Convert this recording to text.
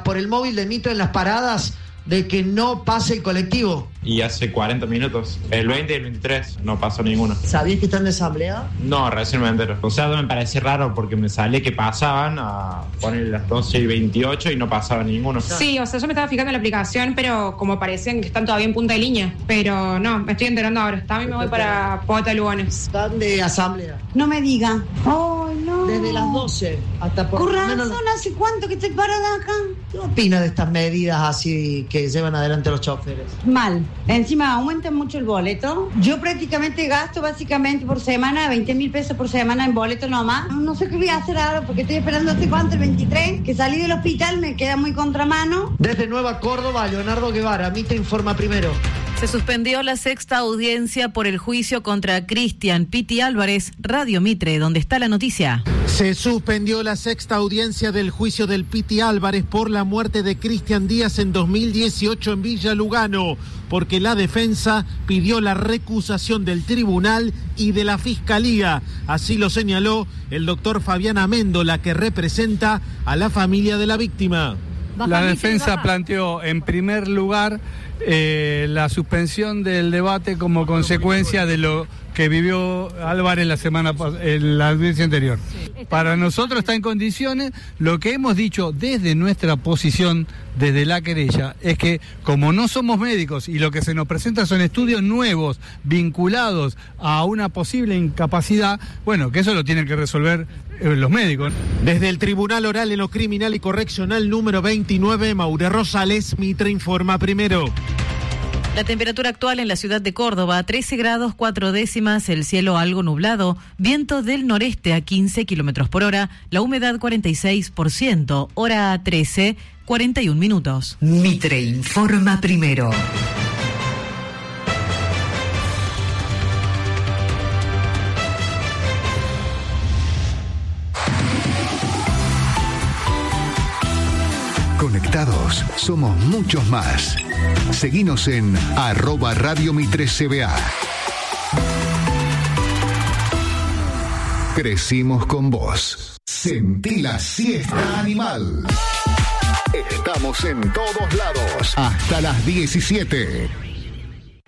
por el móvil de Mitre en las paradas de que no pase el colectivo. Y hace 40 minutos, el 20 y el 23, no pasó ninguno. ¿Sabías que están de asamblea? No, recién me entero. O sea, me pareció raro porque me sale que pasaban a poner las 12:28 y no pasaba ninguno. Sí, o sea, yo me estaba fijando en la aplicación, pero como parecían que están todavía en punta de línea. Pero no, me estoy enterando ahora. También me voy para Pota Lugones. Están de asamblea. No me diga. ¡Ay, no! Desde las 12 hasta por Con lo menos... razón, ¿hace cuánto que estoy parada acá? ¿Qué opina de estas medidas así que llevan adelante los choferes? Mal. Encima aumentan mucho el boleto. Yo prácticamente gasto básicamente por semana 20.000 pesos por semana en boleto nomás. No sé qué voy a hacer ahora porque estoy esperando hace cuánto, el 23, que salí del hospital, me queda muy contramano. Desde Nueva Córdoba, Leonardo Guevara, Mitre informa primero. Se suspendió la sexta audiencia por el juicio contra Cristian Piti Álvarez. Radio Mitre, donde está la noticia. Se suspendió la sexta audiencia del juicio del Piti Álvarez por la muerte de Cristian Díaz en 2018 en Villa Lugano, porque la defensa pidió la recusación del tribunal y de la fiscalía. Así lo señaló el doctor Fabián Amendola, que representa a la familia de la víctima. La defensa planteó en primer lugar la suspensión del debate como consecuencia de lo que vivió Álvarez en la audiencia anterior. Para nosotros está en condiciones. Lo que hemos dicho desde nuestra posición, desde la querella, es que como no somos médicos y lo que se nos presenta son estudios nuevos vinculados a una posible incapacidad, bueno, que eso lo tienen que resolver los médicos. Desde el Tribunal Oral en lo Criminal y Correccional número 29, Maure Rosales, Mitre informa primero. La temperatura actual en la ciudad de Córdoba, 13 grados 4 décimas, el cielo algo nublado, viento del noreste a 15 kilómetros por hora, la humedad 46%, hora 13, 41 minutos. Mitre informa primero. Conectados, somos muchos más. Seguinos en @Radio Mitre CBA. Crecimos con vos. Sentí la siesta animal. Estamos en todos lados. Hasta las 17.